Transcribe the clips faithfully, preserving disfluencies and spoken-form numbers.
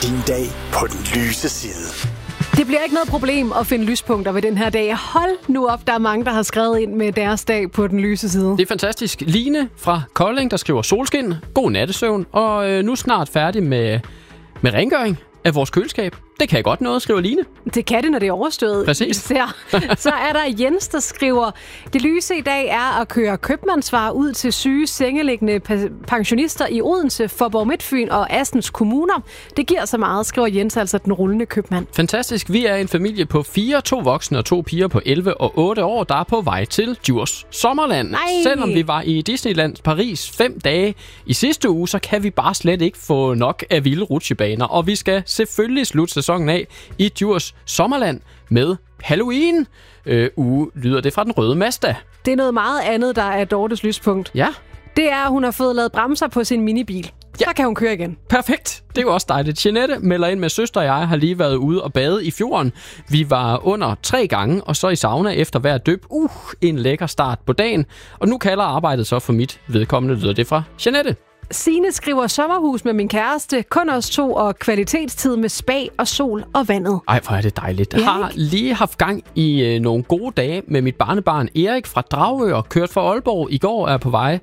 din dag på den lyse side. Det bliver ikke noget problem at finde lyspunkter ved den her dag. Hold nu op, der er mange, der har skrevet ind med deres dag på den lyse side. Det er fantastisk. Line fra Kolding, der skriver solskin, god nattesøvn, og øh, nu snart færdig med, med rengøring af vores køleskab. Det kan jeg godt noget, skriver Line. Det kan det, når det er overstået. Præcis. Især. Så er der Jens, der skriver, det lyse i dag er at køre købmandsvarer ud til syge, sengeliggende pensionister i Odense, Faaborg Midtfyn og Assens kommuner. Det giver så meget, skriver Jens, altså den rullende købmand. Fantastisk. Vi er en familie på fire, to voksne og to piger på elleve og otte år, der er på vej til Djurs Sommerland. Nej. Selvom vi var i Disneyland Paris fem dage i sidste uge, så kan vi bare slet ikke få nok af vilde rutsjebaner. Og vi skal selvfølgelig slutte sæsonen af i Djurs Sommerland med Halloween. Øh, uge lyder det fra den røde Mazda. Det er noget meget andet, der er Dortes lyspunkt. Ja. Det er, at hun har fået lavet bremser på sin minibil. Ja. Så kan hun køre igen. Perfekt. Det er jo også dejligt. Jeanette melder ind med, søster og jeg har lige været ude og bade i fjorden. Vi var under tre gange, og så i sauna efter hver døb. Uh, en lækker start på dagen. Og nu kalder arbejdet så for mit vedkommende, lyder det fra Jeanette. Signe skriver sommerhus med min kæreste, kun os to og kvalitetstid med spa og sol og vandet. Ej, hvor er det dejligt. Jeg har lige haft gang i øh, nogle gode dage med mit barnebarn Erik fra Dragør, kørt fra Aalborg i går, er på vej,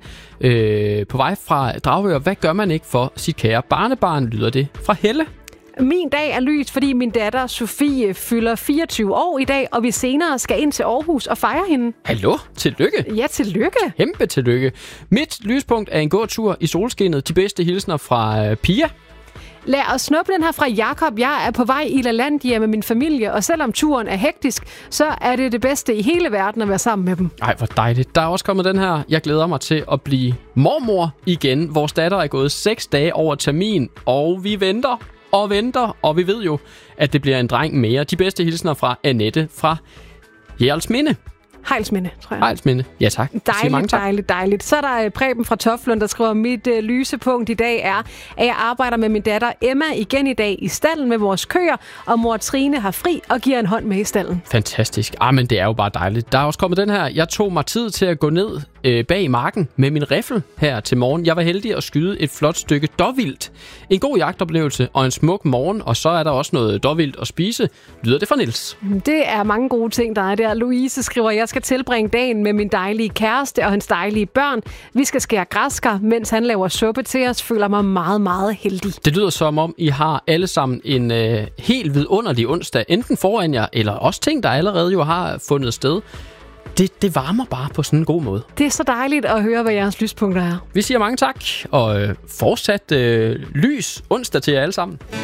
øh, på vej fra Dragør. Hvad gør man ikke for sit kære barnebarn, lyder det fra Helle. Min dag er lys, fordi min datter Sofie fylder fireogtyve år i dag, og vi senere skal ind til Aarhus og fejre hende. Hallo, tillykke. Ja, tillykke. Kæmpe tillykke. Mit lyspunkt er en gåtur i solskinnet. De bedste hilsner fra øh, Pia. Lad os snuppe den her fra Jakob. Jeg er på vej i LaLandia med min familie, og selvom turen er hektisk, så er det det bedste i hele verden at være sammen med dem. Ej, hvor dejligt. Der er også kommet den her. Jeg glæder mig til at blive mormor igen. Vores datter er gået seks dage over termin, og vi venter og venter, og vi ved jo, at det bliver en dreng mere. De bedste hilsner fra Annette fra Hjerlsminde. Hejlsminde, tror jeg. Hejlsminde, ja tak. Dejligt, mange tak. dejligt, dejligt. Så er der Preben fra Toflund, der skriver, mit øh, lysepunkt i dag er, at jeg arbejder med min datter Emma igen i dag i stallen med vores køer, og mor Trine har fri og giver en hånd med i stallen. Fantastisk. Ah, men det er jo bare dejligt. Der er også kommet den her. Jeg tog mig tid til at gå ned øh, bag i marken med min riffel her til morgen. Jeg var heldig at skyde et flot stykke dåvildt. En god jagtoplevelse og en smuk morgen, og så er der også noget dåvildt at spise. Lyder det fra Niels? Det er mange gode ting, der er der. Louise skriver, jeg skal tilbringe dagen med min dejlige kæreste og hans dejlige børn. Vi skal skære græskar, mens han laver suppe til os. Føler mig meget, meget heldig. Det lyder som om, I har alle sammen en øh, helt vidunderlig onsdag, enten foran jer, eller også ting, der allerede jo har fundet sted. Det, det varmer bare på sådan en god måde. Det er så dejligt at høre, hvad jeres lyspunkter er. Vi siger mange tak, og øh, fortsat øh, lys onsdag til jer alle sammen.